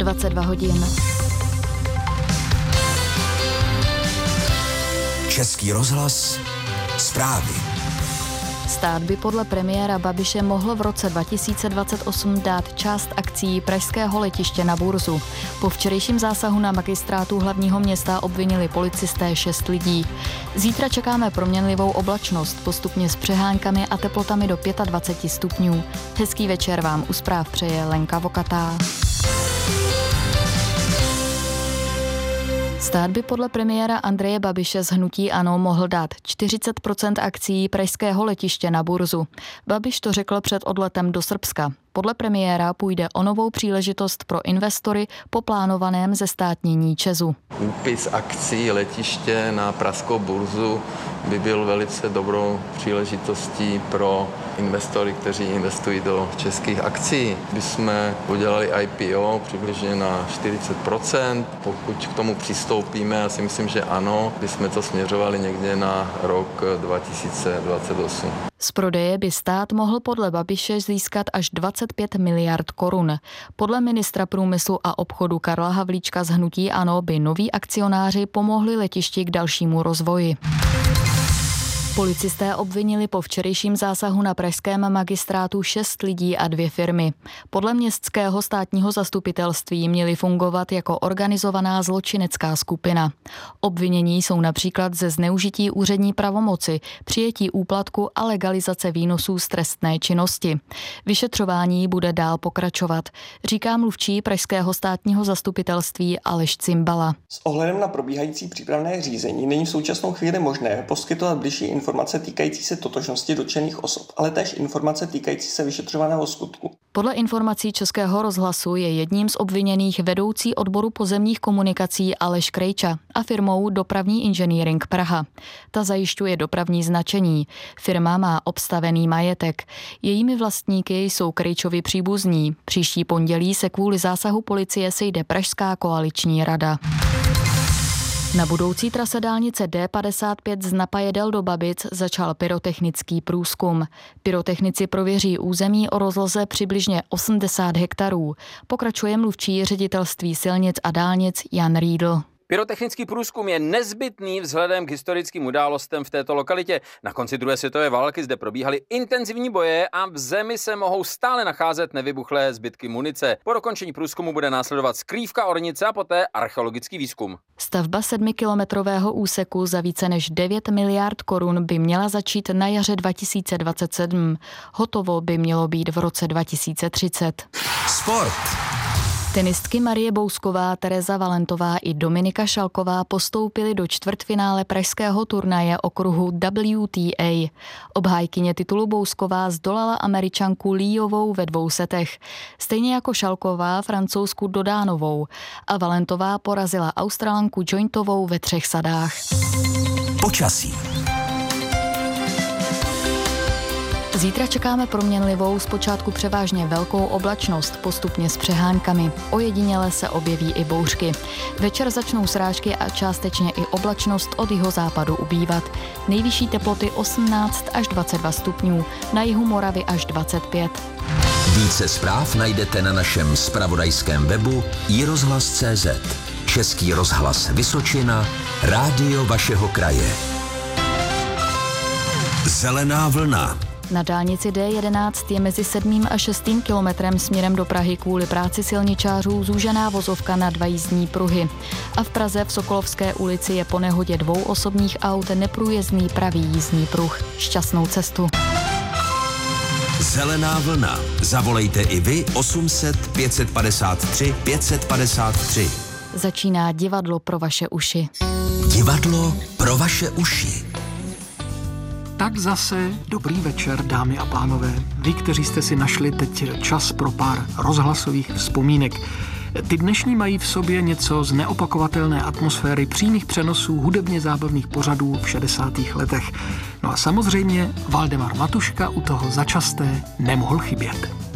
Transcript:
22 hodin. Český rozhlas, zprávy. Stát by podle premiéra Babiše mohl v roce 2028 dát část akcií pražského letiště na burzu. Po včerejším zásahu na magistrátu hlavního města obvinili policisté 6 lidí. Zítra čekáme proměnlivou oblačnost, postupně s přeháňkami a teplotami do 25 stupňů. Hezký večer vám u zpráv přeje Lenka Vokatá. Stát by podle premiéra Andreje Babiše z hnutí ANO mohl dát 40% akcií pražského letiště na burzu. Babiš to řekl před odletem do Srbska. Podle premiéra půjde o novou příležitost pro investory po plánovaném zestátnění ČEZu. Úpis akcí letiště na pražskou burzu by byl velice dobrou příležitostí pro investory, kteří investují do českých akcií. My jsme udělali IPO přibližně na 40%. Pokud k tomu přistoupíme, já si myslím, že ano, bychom to směřovali někde na rok 2028. Z prodeje by stát mohl podle Babiše získat až 25 miliard korun. Podle ministra průmyslu a obchodu Karla Havlíčka z hnutí ANO by noví akcionáři pomohli letišti k dalšímu rozvoji. Policisté obvinili po včerejším zásahu na pražském magistrátu 6 lidí a 2 firmy. Podle městského státního zastupitelství měly fungovat jako organizovaná zločinecká skupina. Obvinění jsou například ze zneužití úřední pravomoci, přijetí úplatku a legalizace výnosů z trestné činnosti. Vyšetřování bude dál pokračovat, říká mluvčí pražského státního zastupitelství Aleš Cimbala. S ohledem na probíhající přípravné řízení není v současnou chvíli možné poskytovat bližší informace týkající se totožnosti dotčených osob, ale též informace týkající se vyšetřovaného skutku. Podle informací Českého rozhlasu je jedním z obviněných vedoucí odboru pozemních komunikací Aleš Krejča a firmou Dopravní inženýring Praha. Ta zajišťuje dopravní značení. Firma má obstavený majetek. Jejími vlastníky jsou Krejčovi příbuzní. Příští pondělí se kvůli zásahu policie sejde Pražská koaliční rada. Na budoucí trase dálnice D55 z Napajedel do Babic začal pyrotechnický průzkum. Pyrotechnici prověří území o rozloze přibližně 80 hektarů. Pokračuje mluvčí ředitelství silnic a dálnic Jan Riedl. Pyrotechnický průzkum je nezbytný vzhledem k historickým událostem v této lokalitě. Na konci druhé světové války zde probíhaly intenzivní boje a v zemi se mohou stále nacházet nevybuchlé zbytky munice. Po dokončení průzkumu bude následovat skrývka ornice a poté archeologický výzkum. Stavba 7kilometrového úseku za více než 9 miliard korun by měla začít na jaře 2027. Hotovo by mělo být v roce 2030. Sport. Tenistky Marie Bousková, Tereza Valentová i Dominika Šalková postoupily do čtvrtfinále pražského turnaje okruhu WTA. Obhájkyně titulu Bousková zdolala Američanku Líovou ve 2 setech. Stejně jako Šalková Francouzsku Dodánovou a Valentová porazila Australanku Jointovou ve 3 sadách. Počasí. Zítra čekáme proměnlivou, zpočátku převážně velkou oblačnost, postupně s přeháňkami. Ojediněle se objeví i bouřky. Večer začnou srážky a částečně i oblačnost od jihozápadu ubývat. Nejvyšší teploty 18 až 22 stupňů, na jihu Moravy až 25. Více zpráv najdete na našem zpravodajském webu iRozhlas.cz. Český rozhlas Vysočina, rádio vašeho kraje. Zelená vlna. Na dálnici D11 je mezi 7. a 6. kilometrem směrem do Prahy kvůli práci silničářů zúžená vozovka na 2 jízdní pruhy. A v Praze v Sokolovské ulici je po nehodě 2 osobních aut neprůjezdný pravý jízdní pruh. Šťastnou cestu. Zelená vlna. Zavolejte i vy 800 553 553. Začíná divadlo pro vaše uši. Divadlo pro vaše uši. Tak zase dobrý večer, dámy a pánové. Vy, kteří jste si našli teď čas pro pár rozhlasových vzpomínek. Ty dnešní mají v sobě něco z neopakovatelné atmosféry přímých přenosů hudebně zábavných pořadů v 60. letech. No a samozřejmě Valdemar Matuška u toho začasté nemohl chybět.